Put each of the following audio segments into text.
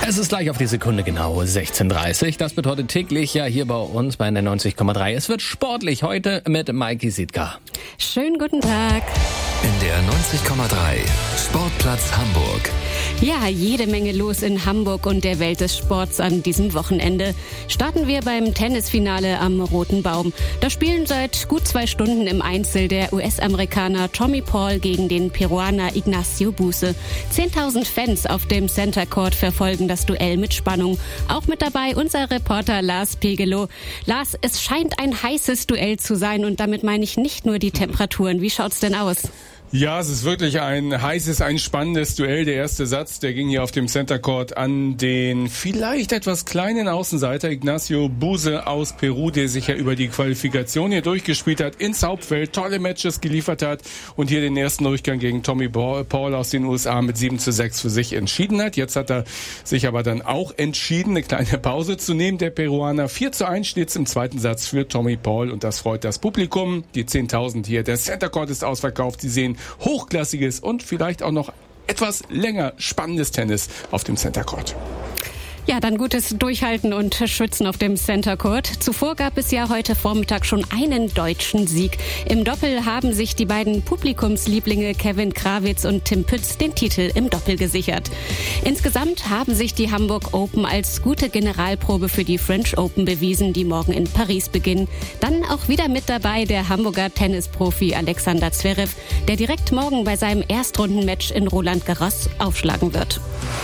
Es ist gleich auf die Sekunde genau 16:30 Uhr. Das bedeutet täglich ja hier bei uns bei der 90,3. Es wird sportlich heute mit Maiki Siedka. Schönen guten Tag. In der 90,3 Sportplatz Hamburg. Ja, jede Menge los in Hamburg und der Welt des Sports an diesem Wochenende. Starten wir beim Tennisfinale am Roten Baum. Da spielen seit gut 2 Stunden im Einzel der US-Amerikaner Tommy Paul gegen den Peruaner Ignacio Buse. 10.000 Fans auf dem Center Court verfolgen das Duell mit Spannung. Auch mit dabei unser Reporter Lars Pegelow. Lars, es scheint ein heißes Duell zu sein und damit meine ich nicht nur die Temperaturen. Wie schaut's denn aus? Ja, es ist wirklich ein heißes, ein spannendes Duell. Der erste Satz, der ging hier auf dem Center Court an den vielleicht etwas kleinen Außenseiter Ignacio Buse aus Peru, der sich ja über die Qualifikation hier durchgespielt hat, ins Hauptfeld, tolle Matches geliefert hat und hier den ersten Durchgang gegen Tommy Paul aus den USA mit 7:6 für sich entschieden hat. Jetzt hat er sich aber dann auch entschieden, eine kleine Pause zu nehmen. Der Peruaner 4:1 steht im zweiten Satz für Tommy Paul und das freut das Publikum. Die 10.000 hier, der Center Court ist ausverkauft. Sie sehen hochklassiges und vielleicht auch noch etwas länger spannendes Tennis auf dem Center Court. Ja, dann gutes Durchhalten und Schwitzen auf dem Center Court. Zuvor gab es ja heute Vormittag schon einen deutschen Sieg. Im Doppel haben sich die beiden Publikumslieblinge Kevin Krawitz und Tim Pütz den Titel im Doppel gesichert. Insgesamt haben sich die Hamburg Open als gute Generalprobe für die French Open bewiesen, die morgen in Paris beginnen. Dann auch wieder mit dabei der Hamburger Tennisprofi Alexander Zverev, der direkt morgen bei seinem Erstrundenmatch in Roland Garros aufschlagen wird.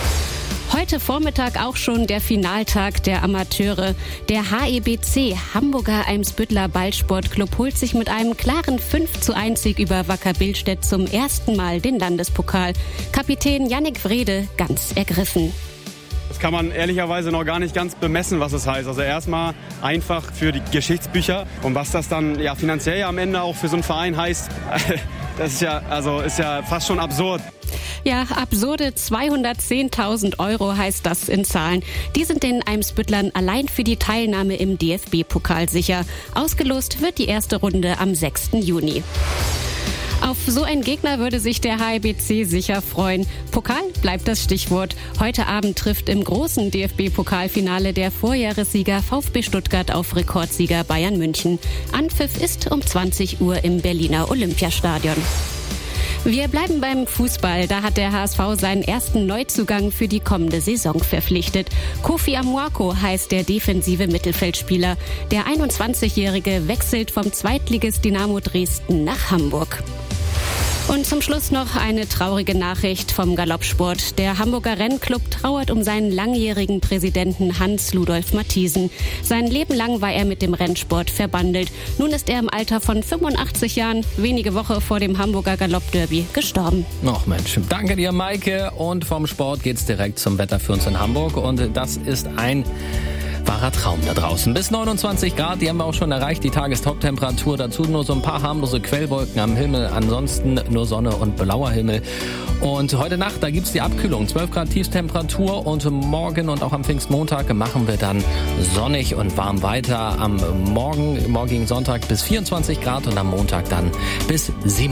Heute Vormittag auch schon der Finaltag der Amateure. Der HEBC, Hamburger Eimsbüttler Ballsportclub, holt sich mit einem klaren 5:1 Sieg über Wacker Billstedt zum ersten Mal den Landespokal. Kapitän Yannick Wrede ganz ergriffen. Das kann man ehrlicherweise noch gar nicht ganz bemessen, was es heißt. Also erstmal einfach für die Geschichtsbücher und was das dann ja finanziell am Ende auch für so einen Verein heißt, das ist ja fast schon absurd. Ja, absurde 210.000 € heißt das in Zahlen. Die sind den Eimsbüttlern allein für die Teilnahme im DFB-Pokal sicher. Ausgelost wird die erste Runde am 6. Juni. Auf so einen Gegner würde sich der HEBC sicher freuen. Pokal bleibt das Stichwort. Heute Abend trifft im großen DFB-Pokalfinale der Vorjahressieger VfB Stuttgart auf Rekordsieger Bayern München. Anpfiff ist um 20 Uhr im Berliner Olympiastadion. Wir bleiben beim Fußball. Da hat der HSV seinen ersten Neuzugang für die kommende Saison verpflichtet. Kofi Amuako heißt der defensive Mittelfeldspieler. Der 21-Jährige wechselt vom Zweitligist Dynamo Dresden nach Hamburg. Und zum Schluss noch eine traurige Nachricht vom Galoppsport. Der Hamburger Rennclub trauert um seinen langjährigen Präsidenten Hans-Ludolf Mathiesen. Sein Leben lang war er mit dem Rennsport verbandelt. Nun ist er im Alter von 85 Jahren, wenige Wochen vor dem Hamburger Galoppderby, gestorben. Ach Mensch, danke dir, Maike. Und vom Sport geht's direkt zum Wetter für uns in Hamburg. Und das ist ein wahrer Traum da draußen. Bis 29 Grad, die haben wir auch schon erreicht, die Tagestop-Temperatur. Dazu nur so ein paar harmlose Quellwolken am Himmel. Ansonsten nur Sonne und blauer Himmel. Und heute Nacht, da gibt's die Abkühlung. 12 Grad Tiefstemperatur und morgen und auch am Pfingstmontag machen wir dann sonnig und warm weiter. Am morgigen Sonntag bis 24 Grad und am Montag dann bis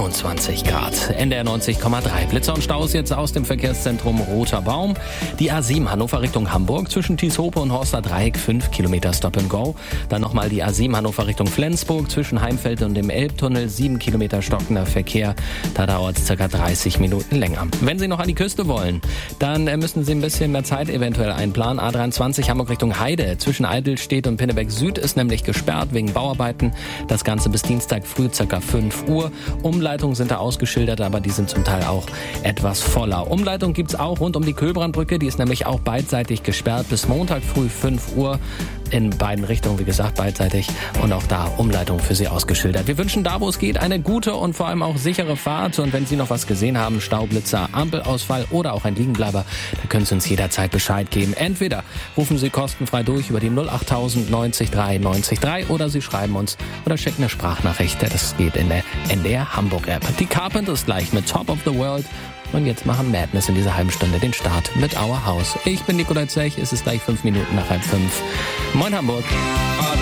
27 Grad. NDR 90,3. Blitzer und Staus jetzt aus dem Verkehrszentrum Roter Baum. Die A7 Hannover Richtung Hamburg zwischen Thieshope und Horster Dreieck 5 Kilometer Stop and Go. Dann nochmal die A7 Hannover Richtung Flensburg zwischen Heimfeld und dem Elbtunnel 7 Kilometer stockender Verkehr. Da dauert es ca. 30 Minuten länger. Wenn Sie noch an die Küste wollen, dann müssen Sie ein bisschen mehr Zeit eventuell einplanen. A23 Hamburg Richtung Heide zwischen Eidelstedt und Pinneberg Süd ist nämlich gesperrt wegen Bauarbeiten. Das Ganze bis Dienstag früh ca. 5 Uhr. Umleitungen sind da ausgeschildert, aber die sind zum Teil auch etwas voller. Umleitung gibt's auch rund um die Köhlbrandbrücke. Die ist nämlich auch beidseitig gesperrt bis Montag früh 5 Uhr. In beiden Richtungen, wie gesagt, beidseitig. Und auch da Umleitung für Sie ausgeschildert. Wir wünschen da, wo es geht, eine gute und vor allem auch sichere Fahrt. Und wenn Sie noch was gesehen haben, Staublitzer, Ampelausfall oder auch ein Liegenbleiber, dann können Sie uns jederzeit Bescheid geben. Entweder rufen Sie kostenfrei durch über die 08000 90 3 90 3 oder Sie schreiben uns oder schicken eine Sprachnachricht. Das geht in der NDR Hamburg App. Die Carpenters gleich mit Top of the World. Und jetzt machen Madness in dieser halben Stunde den Start mit Our House. Ich bin Nikolai Zech, es ist gleich 5 Minuten nach 4:30. Moin Hamburg.